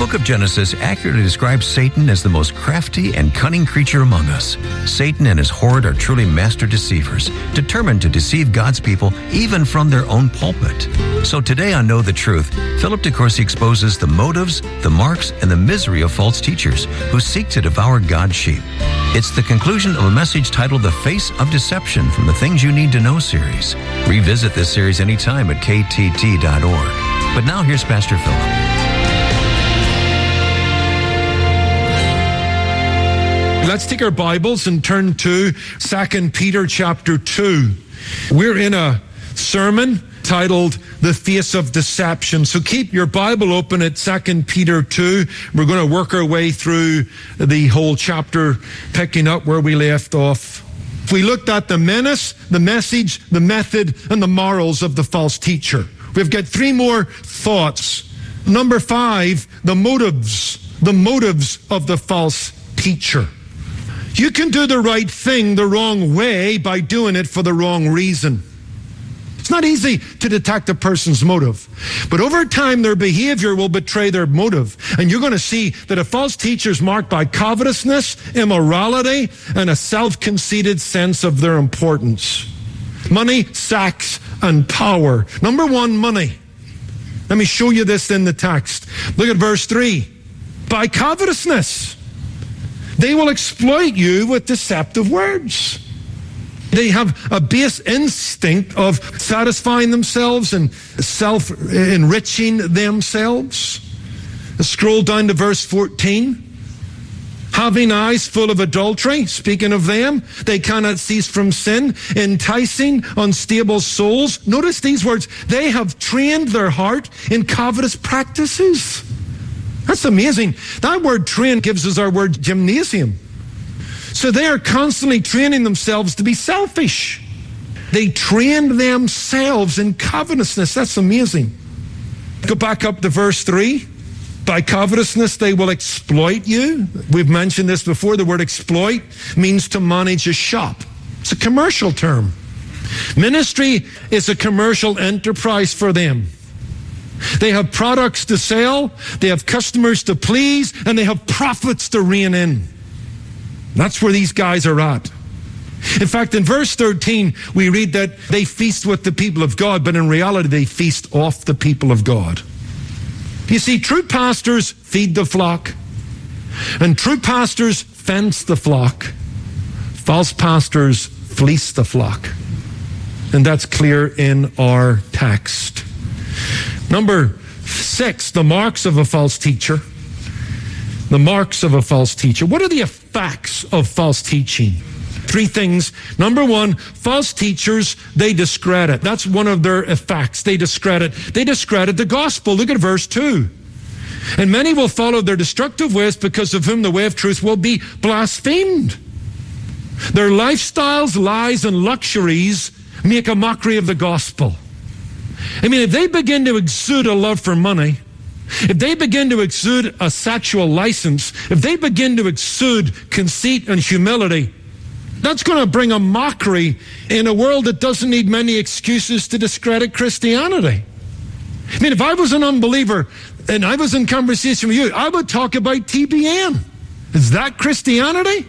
book of Genesis accurately describes Satan as the most crafty and cunning creature among us. Satan and his horde are truly master deceivers, determined to deceive God's people even from their own pulpit. So today on Know the Truth, Philip DeCourcy exposes the motives, the marks, and the misery of false teachers who seek to devour God's sheep. It's the conclusion of a message titled The Face of Deception from the Things You Need to Know series. Revisit this series anytime at ktt.org. But now here's Pastor Philip. Let's take our Bibles and turn to 2 Peter chapter 2. We're in a sermon titled The Face of Deception. So keep your Bible open at 2 Peter 2. We're going to work our way through the whole chapter, picking up where we left off. We looked at the menace, the message, the method, and the morals of the false teacher. We've got three more thoughts. Number 5, the motives of the false teacher. You can do the right thing the wrong way by doing it for the wrong reason. It's not easy to detect a person's motive, but over time their behavior will betray their motive. And you're going to see that a false teacher is marked by covetousness, immorality, and a self-conceited sense of their importance. Money, sex, and power. Number 1, money. Let me show you this in the text. Look at verse 3. By covetousness, they will exploit you with deceptive words. They have a base instinct of satisfying themselves and self-enriching themselves. Scroll down to verse 14. Having eyes full of adultery, speaking of them, they cannot cease from sin, enticing unstable souls. Notice these words. They have trained their heart in covetous practices. That's amazing. That word train gives us our word gymnasium. So they are constantly training themselves to be selfish. They trained themselves in covetousness. That's amazing. Go back up to verse 3. By covetousness, they will exploit you. We've mentioned this before. The word exploit means to manage a shop. It's a commercial term. Ministry is a commercial enterprise for them. They have products to sell, they have customers to please, and they have profits to rein in. That's where these guys are at. In fact, in verse 13, we read that they feast with the people of God, but in reality, they feast off the people of God. You see, true pastors feed the flock, and true pastors fence the flock. False pastors fleece the flock. And that's clear in our text. Number 6, the marks of a false teacher. The marks of a false teacher. What are the effects of false teaching? 3 things. Number 1, false teachers, they discredit. That's one of their effects. They discredit the gospel. Look at verse 2. And many will follow their destructive ways, because of whom the way of truth will be blasphemed. Their lifestyles, lies, and luxuries make a mockery of the gospel. I mean, if they begin to exude a love for money, if they begin to exude a sexual license, if they begin to exude conceit and humility, that's going to bring a mockery in a world that doesn't need many excuses to discredit Christianity. I mean, if I was an unbeliever and I was in conversation with you, I would talk about TBN. Is that Christianity?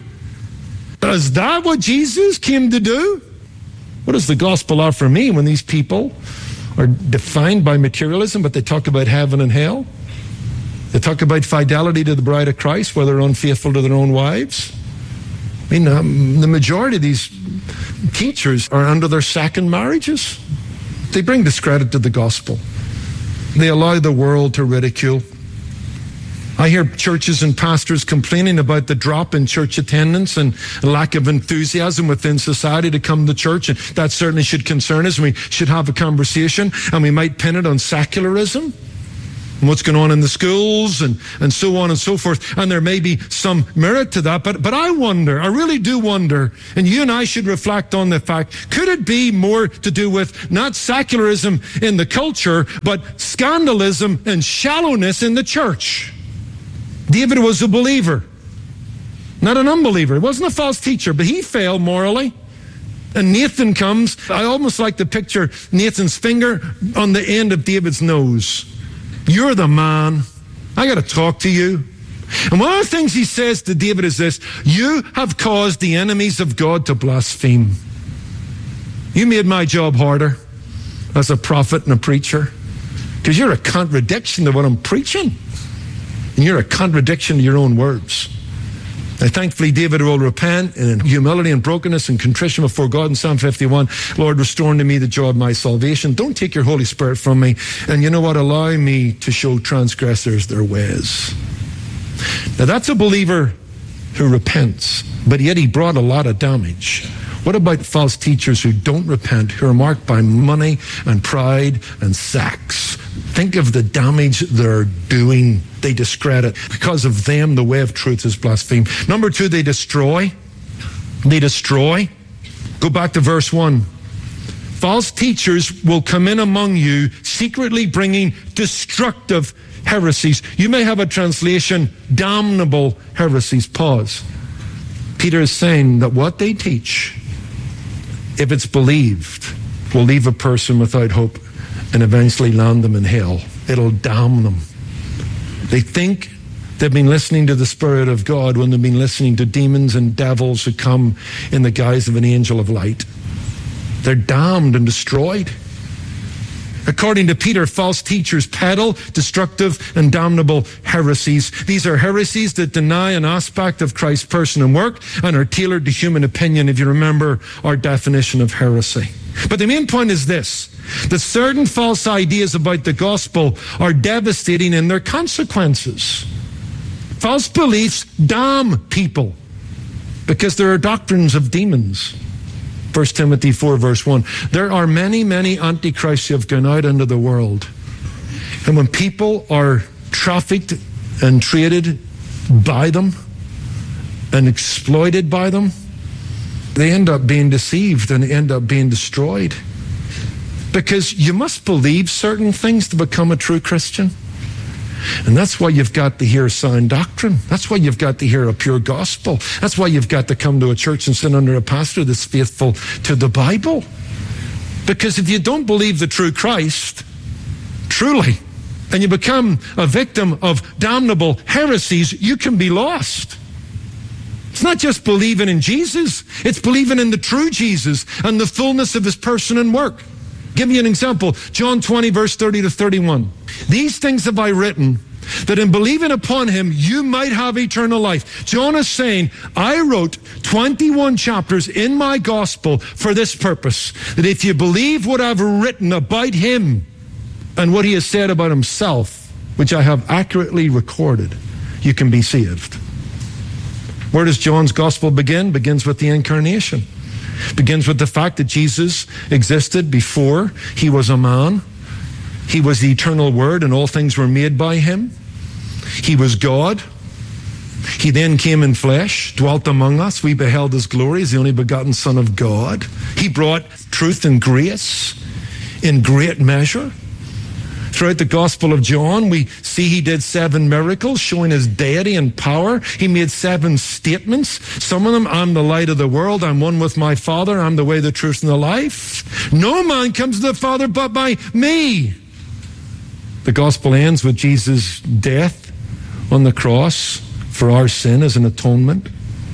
Is that what Jesus came to do? What does the gospel offer me when these people are defined by materialism, but they talk about heaven and hell? They talk about fidelity to the bride of Christ, whether they're unfaithful to their own wives. I mean, the majority of these teachers are under their second marriages. They bring discredit to the gospel. They allow the world to ridicule. I hear churches and pastors complaining about the drop in church attendance and lack of enthusiasm within society to come to church, and that certainly should concern us. We should have a conversation, and we might pin it on secularism and what's going on in the schools and so on and so forth, and there may be some merit to that, but I wonder, I really do wonder, and you and I should reflect on the fact, could it be more to do with not secularism in the culture, but scandalism and shallowness in the church? David was a believer, not an unbeliever. He wasn't a false teacher, but he failed morally. And Nathan comes. I almost like to picture Nathan's finger on the end of David's nose. You're the man. I got to talk to you. And one of the things he says to David is this: you have caused the enemies of God to blaspheme. You made my job harder as a prophet and a preacher, because you're a contradiction to what I'm preaching. And you're a contradiction to your own words. Now, thankfully, David will repent in humility and brokenness and contrition before God in Psalm 51. Lord, restore unto me the joy of my salvation. Don't take your Holy Spirit from me. And you know what? Allow me to show transgressors their ways. Now, that's a believer who repents, but yet he brought a lot of damage. What about false teachers who don't repent, who are marked by money and pride and sex? Think of the damage they're doing. They discredit. Because of them, the way of truth is blasphemed. Number 2, they destroy. They destroy. Go back to verse 1. False teachers will come in among you, secretly bringing destructive heresies. You may have a translation, damnable heresies. Pause. Peter is saying that what they teach, if it's believed, will leave a person without hope and eventually land them in hell. It'll damn them. They think they've been listening to the Spirit of God when they've been listening to demons and devils who come in the guise of an angel of light. They're damned and destroyed. According to Peter, false teachers peddle destructive and damnable heresies. These are heresies that deny an aspect of Christ's person and work and are tailored to human opinion, if you remember our definition of heresy. But the main point is this: that certain false ideas about the gospel are devastating in their consequences. False beliefs damn people because there are doctrines of demons. 1 Timothy 4 verse 1. There are many, many antichrists who have gone out into the world. And when people are trafficked and traded by them and exploited by them, they end up being deceived and end up being destroyed. Because you must believe certain things to become a true Christian. And that's why you've got to hear sound doctrine. That's why you've got to hear a pure gospel. That's why you've got to come to a church and sit under a pastor that's faithful to the Bible. Because if you don't believe the true Christ, truly, and you become a victim of damnable heresies, you can be lost. It's not just believing in Jesus, it's believing in the true Jesus and the fullness of his person and work. Give me an example. John 20, verse 30 to 31. These things have I written, that in believing upon him, you might have eternal life. John is saying, I wrote 21 chapters in my gospel for this purpose, that if you believe what I've written about him and what he has said about himself, which I have accurately recorded, you can be saved. Where does John's gospel begin? Begins with the incarnation. Begins with the fact that Jesus existed before he was a man. He was the eternal Word, and all things were made by him. He was God. He then came in flesh, dwelt among us. We beheld his glory as the only begotten Son of God. He brought truth and grace in great measure. Throughout the Gospel of John, we see he did 7 miracles showing his deity and power. He made 7 statements. Some of them, I'm the light of the world. I'm one with my Father. I'm the way, the truth, and the life. No man comes to the Father but by me. The Gospel ends with Jesus' death on the cross for our sin as an atonement.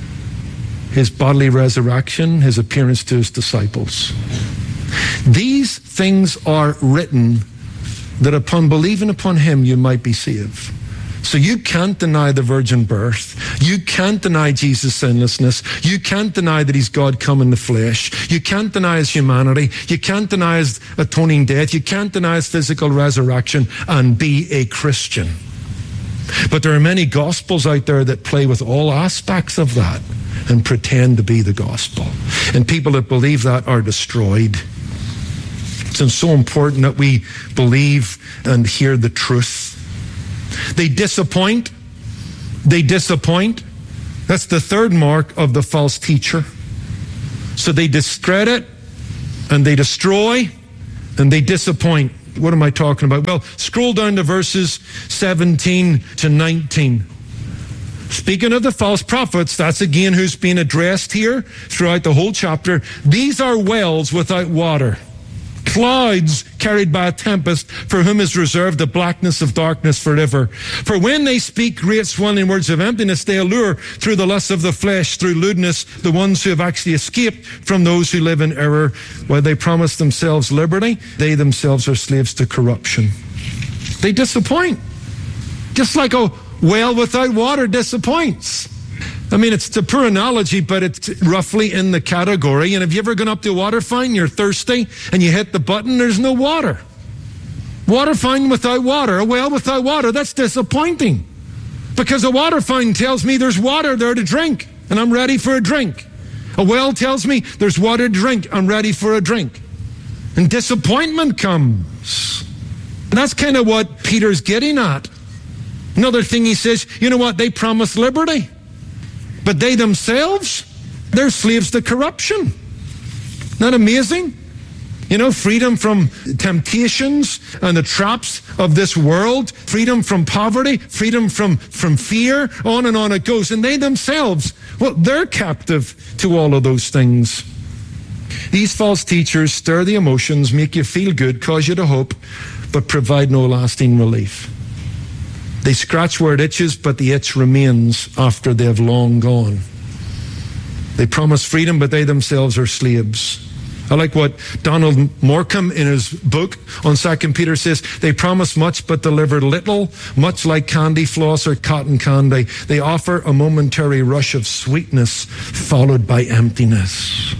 His bodily resurrection, his appearance to his disciples. These things are written that upon believing upon him, you might be saved. So you can't deny the virgin birth. You can't deny Jesus' sinlessness. You can't deny that he's God come in the flesh. You can't deny his humanity. You can't deny his atoning death. You can't deny his physical resurrection and be a Christian. But there are many gospels out there that play with all aspects of that and pretend to be the gospel. And people that believe that are destroyed. It's so important that we believe and hear the truth. They disappoint. They disappoint. That's the third mark of the false teacher. So they discredit and they destroy and they disappoint. What am I talking about? Well, scroll down to verses 17 to 19. Speaking of the false prophets, that's again who's being addressed here throughout the whole chapter. These are wells without water. clouds carried by a tempest, for whom is reserved the blackness of darkness forever. For when they speak great swelling words of emptiness, they allure through the lust of the flesh, through lewdness, the ones who have actually escaped from those who live in error. While they promise themselves liberty, they themselves are slaves to corruption. They disappoint. Just like a well without water disappoints. I mean, it's a poor analogy, but it's roughly in the category. And have you ever gone up to a water fountain, you're thirsty, and you hit the button, there's no water. Water fountain without water, a well without water, that's disappointing. Because a water fountain tells me there's water there to drink, and I'm ready for a drink. A well tells me there's water to drink, I'm ready for a drink. And disappointment comes. And that's kind of what Peter's getting at. Another thing he says, you know what, they promise liberty. But they themselves, they're slaves to corruption. Isn't that amazing? You know, freedom from temptations and the traps of this world, freedom from poverty, freedom from fear, on and on it goes. And they themselves, well, they're captive to all of those things. These false teachers stir the emotions, make you feel good, cause you to hope, but provide no lasting relief. They scratch where it itches, but the itch remains after they have long gone. They promise freedom, but they themselves are slaves. I like what Donald Morecambe in his book on 2 Peter says, they promise much but deliver little, much like candy floss or cotton candy. They offer a momentary rush of sweetness followed by emptiness.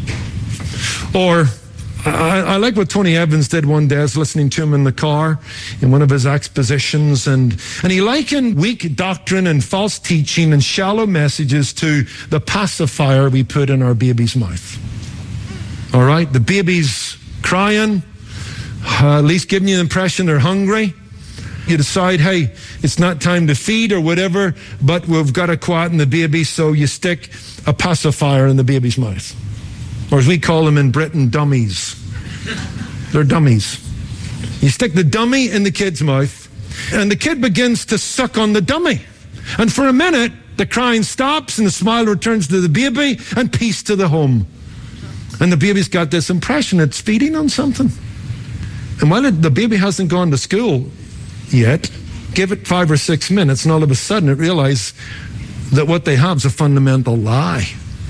Or I like what Tony Evans did one day. I was listening to him in the car in one of his expositions, and he likened weak doctrine and false teaching and shallow messages to the pacifier we put in our baby's mouth. All right? The baby's crying, at least giving you the impression they're hungry. You decide, hey, it's not time to feed or whatever, but we've got to quieten the baby, so you stick a pacifier in the baby's mouth. Or as we call them in Britain, dummies. They're dummies. You stick the dummy in the kid's mouth, and the kid begins to suck on the dummy. And for a minute, the crying stops, and the smile returns to the baby, and peace to the home. And the baby's got this impression it's feeding on something. And while the baby hasn't gone to school yet, give it 5 or 6 minutes, and all of a sudden it realizes that what they have is a fundamental lie.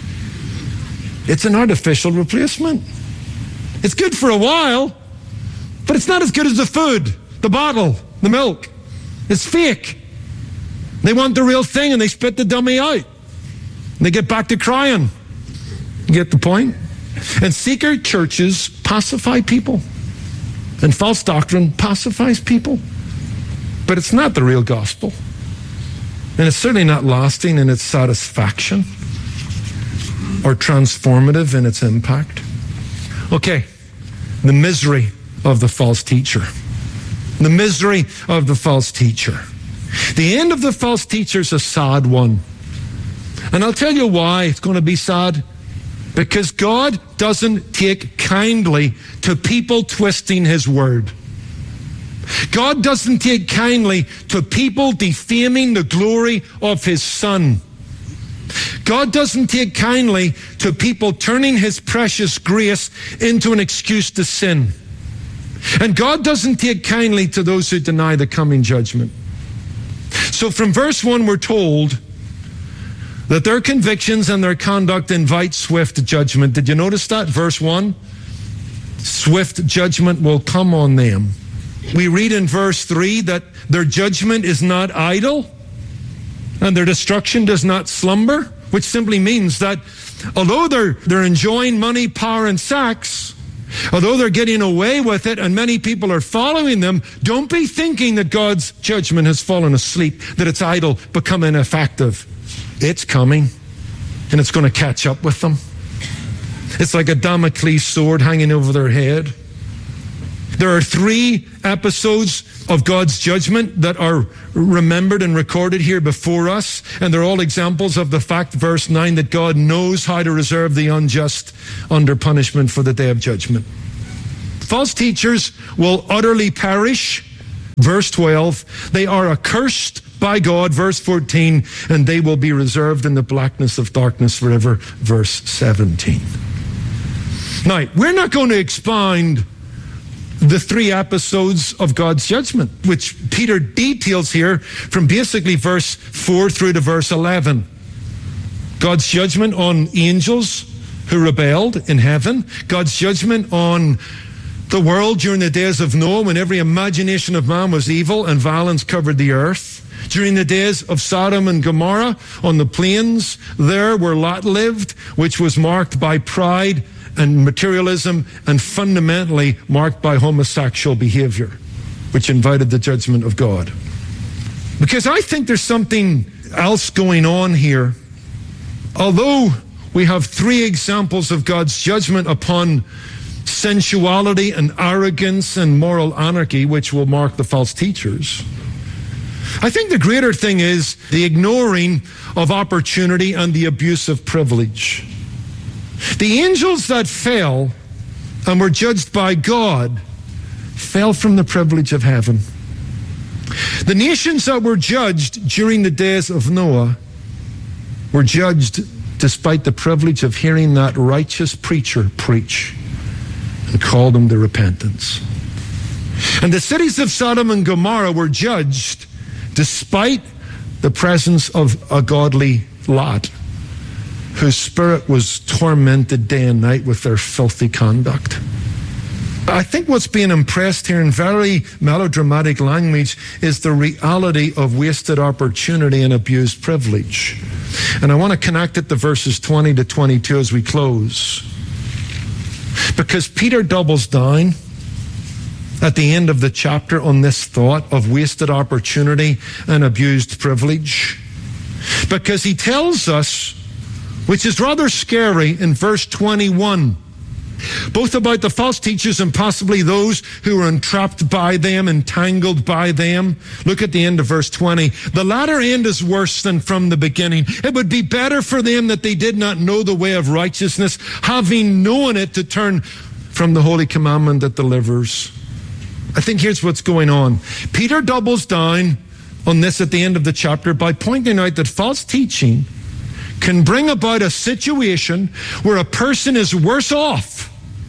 It's an artificial replacement. It's good for a while, but it's not as good as the food, the bottle, the milk. It's fake. They want the real thing, and they spit the dummy out. And they get back to crying. You get the point? And seeker churches pacify people. And false doctrine pacifies people. But it's not the real gospel. And it's certainly not lasting in its satisfaction or transformative in its impact. Okay, the misery of the false teacher. The misery of the false teacher. The end of the false teacher is a sad one. And I'll tell you why it's going to be sad. Because God doesn't take kindly to people twisting His word. God doesn't take kindly to people defaming the glory of His Son. God doesn't take kindly to people turning His precious grace into an excuse to sin. And God doesn't take kindly to those who deny the coming judgment. So from verse 1 we're told that their convictions and their conduct invite swift judgment. Did you notice that? Verse 1. Swift judgment will come on them. We read in verse 3 that their judgment is not idle and their destruction does not slumber, which simply means that although they're enjoying money, power, and sex, although they're getting away with it and many people are following them, don't be thinking that God's judgment has fallen asleep, that it's idle, become ineffective. It's coming, and it's going to catch up with them. It's like a Damocles sword hanging over their head. There are 3 episodes of God's judgment that are remembered and recorded here before us, and they're all examples of the fact, verse 9, that God knows how to reserve the unjust under punishment for the day of judgment. False teachers will utterly perish, verse 12. They are accursed by God, verse 14, and they will be reserved in the blackness of darkness forever, verse 17. Now, we're not going to expound the three episodes of God's judgment, which Peter details here from basically verse 4 through to verse 11. God's judgment on angels who rebelled in heaven. God's judgment on the world during the days of Noah, when every imagination of man was evil and violence covered the earth. During the days of Sodom and Gomorrah, on the plains there where Lot lived, which was marked by pride and materialism and fundamentally marked by homosexual behavior, which invited the judgment of God. Because I think there's something else going on here. Although we have three examples of God's judgment upon sensuality and arrogance and moral anarchy, which will mark the false teachers, I think the greater thing is the ignoring of opportunity and the abuse of privilege. The angels that fell and were judged by God fell from the privilege of heaven. The nations that were judged during the days of Noah were judged despite the privilege of hearing that righteous preacher preach and call them to repentance. And the cities of Sodom and Gomorrah were judged despite the presence of a godly Lot, whose spirit was tormented day and night with their filthy conduct. I think what's being impressed here in very melodramatic language is the reality of wasted opportunity and abused privilege. And I want to connect it to verses 20 to 22 as we close. Because Peter doubles down at the end of the chapter on this thought of wasted opportunity and abused privilege. Because he tells us, which is rather scary in verse 21, both about the false teachers and possibly those who were entrapped by them, entangled by them. Look at the end of verse 20. The latter end is worse than from the beginning. It would be better for them that they did not know the way of righteousness, having known it, to turn from the holy commandment that delivers. I think here's what's going on. Peter doubles down on this at the end of the chapter by pointing out that false teaching can bring about a situation where a person is worse off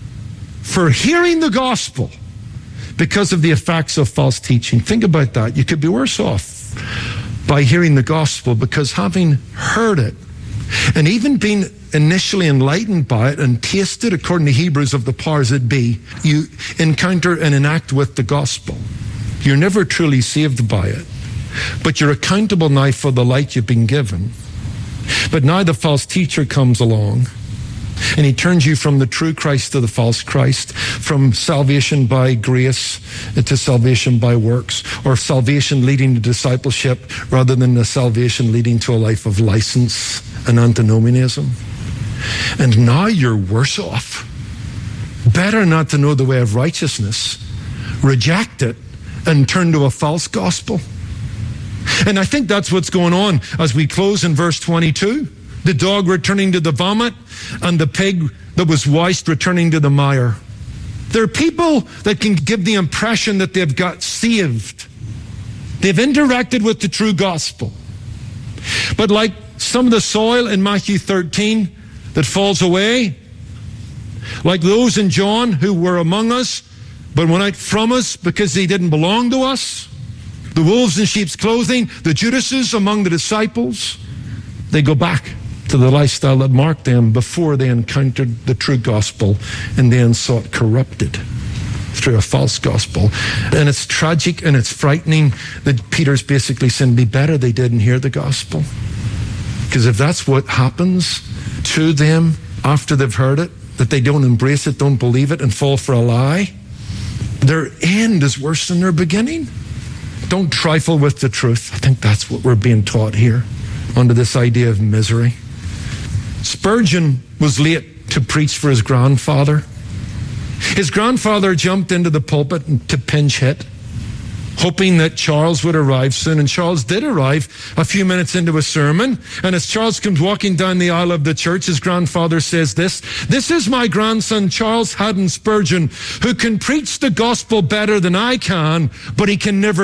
for hearing the gospel because of the effects of false teaching. Think about that. You could be worse off by hearing the gospel because having heard it and even being initially enlightened by it and tasted, according to Hebrews, of the powers that be, you encounter and enact with the gospel. You're never truly saved by it, but you're accountable now for the light you've been given. But now the false teacher comes along and he turns you from the true Christ to the false Christ, from salvation by grace to salvation by works, or salvation leading to discipleship rather than the salvation leading to a life of license and antinomianism. And now you're worse off. Better not to know the way of righteousness, reject it, and turn to a false gospel. And I think that's what's going on as we close in verse 22. The dog returning to the vomit and the pig that was washed returning to the mire. There are people that can give the impression that they've got saved. They've interacted with the true gospel. But like some of the soil in Matthew 13 that falls away, like those in John who were among us but went out from us because they didn't belong to us, the wolves in sheep's clothing, the Judases among the disciples, they go back to the lifestyle that marked them before they encountered the true gospel and then sought corrupted through a false gospel. And it's tragic and it's frightening that Peter's basically saying, be better they didn't hear the gospel. Because if that's what happens to them after they've heard it, that they don't embrace it, don't believe it, and fall for a lie, their end is worse than their beginning. Don't trifle with the truth. I think that's what we're being taught here under this idea of misery. Spurgeon was late to preach for his grandfather. His grandfather jumped into the pulpit to pinch hit, hoping that Charles would arrive soon. And Charles did arrive a few minutes into a sermon. And as Charles comes walking down the aisle of the church, his grandfather says this is my grandson, Charles Haddon Spurgeon, who can preach the gospel better than I can, but he can never